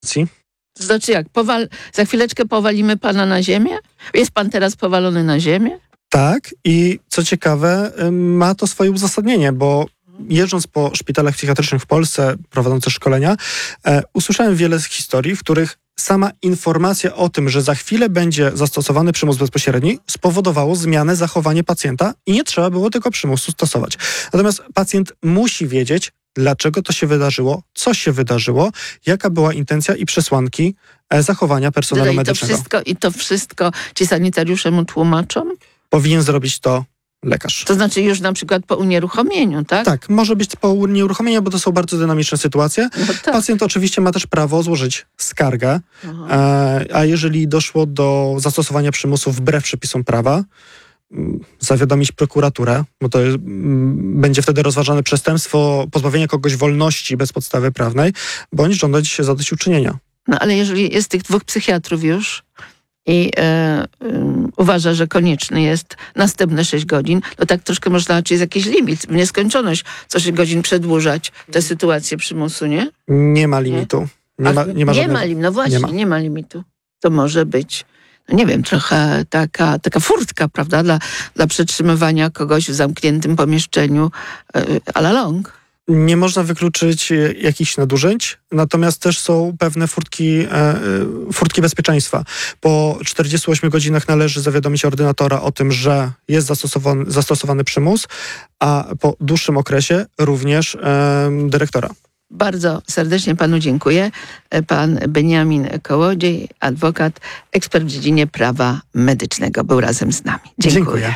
To znaczy jak? Za chwileczkę powalimy pana na ziemię? Jest pan teraz powalony na ziemię? Tak, i co ciekawe, ma to swoje uzasadnienie, bo jeżdżąc po szpitalach psychiatrycznych w Polsce, prowadząc szkolenia, usłyszałem wiele z historii, w których sama informacja o tym, że za chwilę będzie zastosowany przymus bezpośredni, spowodowało zmianę zachowania pacjenta i nie trzeba było tego przymusu stosować. Natomiast pacjent musi wiedzieć, dlaczego to się wydarzyło, co się wydarzyło, jaka była intencja i przesłanki zachowania personelu medycznego. I to wszystko ci sanitariusze mu tłumaczą? Powinien zrobić to lekarz. To znaczy już na przykład po unieruchomieniu, tak? Tak, może być po unieruchomieniu, bo to są bardzo dynamiczne sytuacje. No tak. Pacjent oczywiście ma też prawo złożyć skargę, a jeżeli doszło do zastosowania przymusu wbrew przepisom prawa, zawiadomić prokuraturę, bo to będzie wtedy rozważane przestępstwo pozbawienia kogoś wolności bez podstawy prawnej, bądź żądać zadośćuczynienia. No ale jeżeli jest tych 2 psychiatrów już i uważa, że konieczny jest następne 6 godzin, to tak troszkę można, czy jest jakiś limit, w nieskończoność co 6 godzin przedłużać tę sytuację przymusu, nie? Nie ma limitu. Nie ma limitu. To może być, no nie wiem, trochę taka furtka, prawda, dla przetrzymywania kogoś w zamkniętym pomieszczeniu à la longue. Nie można wykluczyć jakichś nadużyć, natomiast też są pewne furtki bezpieczeństwa. Po 48 godzinach należy zawiadomić ordynatora o tym, że jest zastosowany przymus, a po dłuższym okresie również dyrektora. Bardzo serdecznie panu dziękuję. Pan Beniamin Kołodziej, adwokat, ekspert w dziedzinie prawa medycznego, był razem z nami. Dziękuję.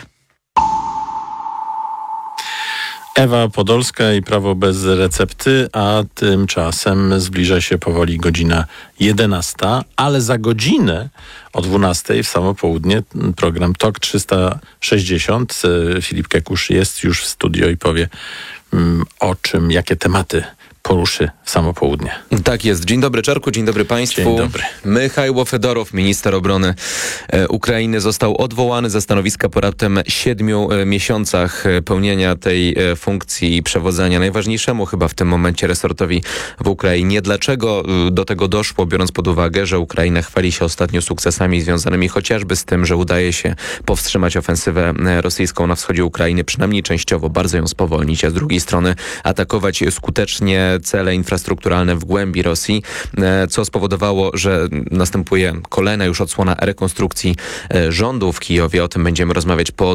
Ewa Podolska i Prawo bez recepty, a tymczasem zbliża się powoli godzina 11, ale za godzinę o 12 w samo południe program TOK 360. Filip Kekusz jest już w studio i powie o czym, jakie tematy poruszy w samo południe. Tak jest. Dzień dobry Czarku, dzień dobry Państwu. Dzień dobry. Michajło Fedorow, minister obrony Ukrainy, został odwołany ze stanowiska po raptem 7 miesiącach pełnienia tej funkcji i przewodzenia najważniejszemu chyba w tym momencie resortowi w Ukrainie. Dlaczego do tego doszło, biorąc pod uwagę, że Ukraina chwali się ostatnio sukcesami związanymi chociażby z tym, że udaje się powstrzymać ofensywę rosyjską na wschodzie Ukrainy, przynajmniej częściowo, bardzo ją spowolnić, a z drugiej strony atakować skutecznie cele infrastrukturalne w głębi Rosji, co spowodowało, że następuje kolejna już odsłona rekonstrukcji rządu w Kijowie. O tym będziemy rozmawiać po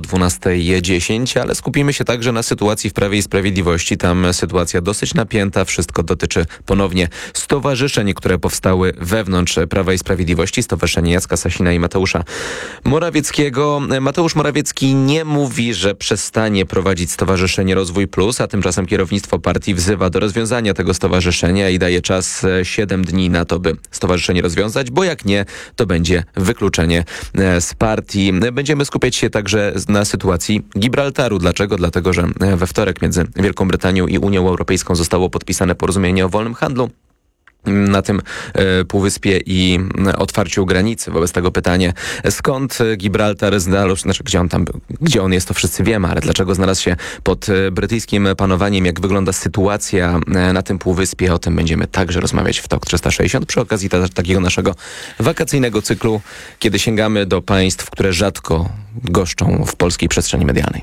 12:10, ale skupimy się także na sytuacji w Prawie i Sprawiedliwości. Tam sytuacja dosyć napięta. Wszystko dotyczy ponownie stowarzyszeń, które powstały wewnątrz Prawa i Sprawiedliwości. Stowarzyszenie Jacka Sasina i Mateusza Morawieckiego. Mateusz Morawiecki nie mówi, że przestanie prowadzić Stowarzyszenie Rozwój Plus, a tymczasem kierownictwo partii wzywa do rozwiązania tego stowarzyszenia i daje czas 7 dni na to, by stowarzyszenie rozwiązać, bo jak nie, to będzie wykluczenie z partii. Będziemy skupiać się także na sytuacji Gibraltaru. Dlaczego? Dlatego, że we wtorek między Wielką Brytanią i Unią Europejską zostało podpisane porozumienie o wolnym handlu na tym półwyspie i otwarciu granicy. Wobec tego pytanie, skąd Gibraltar znalazł, znaczy gdzie on jest, to wszyscy wiemy, ale dlaczego znalazł się pod brytyjskim panowaniem, jak wygląda sytuacja na tym półwyspie, o tym będziemy także rozmawiać w TOK 360 przy okazji takiego naszego wakacyjnego cyklu, kiedy sięgamy do państw, które rzadko goszczą w polskiej przestrzeni medialnej.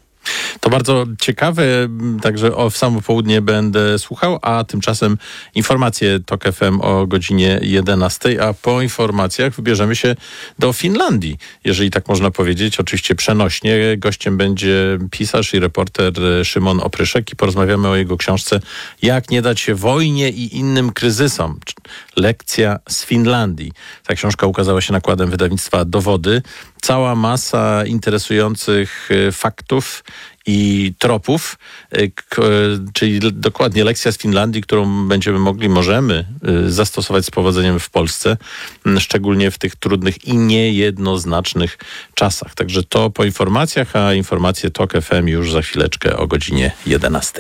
To bardzo ciekawe, także w samo południe będę słuchał, a tymczasem informacje TOK FM o godzinie 11, a po informacjach wybierzemy się do Finlandii, jeżeli tak można powiedzieć, oczywiście przenośnie. Gościem będzie pisarz i reporter Szymon Opryszek i porozmawiamy o jego książce Jak nie dać się wojnie i innym kryzysom. Lekcja z Finlandii. Ta książka ukazała się nakładem wydawnictwa Dowody. Cała masa interesujących faktów i tropów, czyli dokładnie lekcja z Finlandii, którą możemy zastosować z powodzeniem w Polsce, szczególnie w tych trudnych i niejednoznacznych czasach. Także to po informacjach, a informacje TOK FM już za chwileczkę o godzinie 11.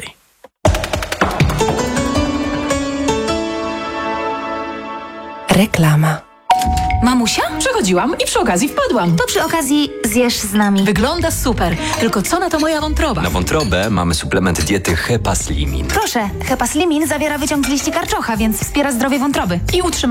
Reklama. Mamusia? Przechodziłam i przy okazji wpadłam. To przy okazji zjesz z nami. Wygląda super. Tylko co na to moja wątroba? Na wątrobę mamy suplement diety Hepaslimin. Proszę, Hepaslimin zawiera wyciąg z liści karczocha, więc wspiera zdrowie wątroby. I utrzyma